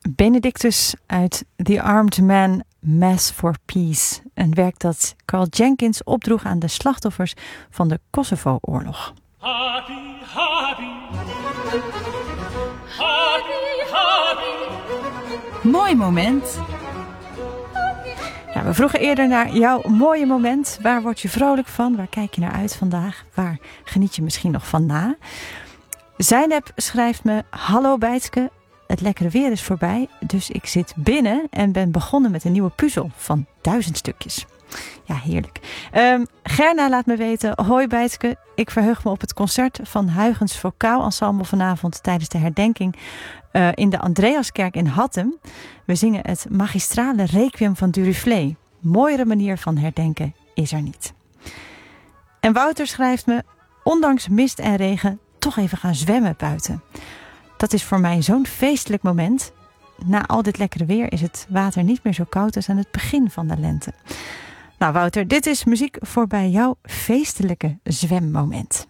Benedictus uit The Armed Man Mass for Peace. Een werk dat Carl Jenkins opdroeg aan de slachtoffers van de Kosovo-oorlog. Happy, happy. Happy, happy. Mooi moment. Ja, we vroegen eerder naar jouw mooie moment. Waar word je vrolijk van? Waar kijk je naar uit vandaag? Waar geniet je misschien nog van na? Zeynep schrijft me: hallo Bijtske, het lekkere weer is voorbij, dus ik zit binnen en ben begonnen met een nieuwe puzzel van 1000 stukjes. Ja, heerlijk. Gerna laat me weten: hoi Bijtske, ik verheug me op het concert van Huygens Vocaal Ensemble vanavond tijdens de herdenking in de Andreaskerk in Hattem. We zingen het magistrale requiem van Duruflé. Mooiere manier van herdenken is er niet. En Wouter schrijft me: ondanks mist en regen toch even gaan zwemmen buiten. Dat is voor mij zo'n feestelijk moment. Na al dit lekkere weer is het water niet meer zo koud als aan het begin van de lente. Nou Wouter, dit is muziek voor bij jouw feestelijke zwemmoment.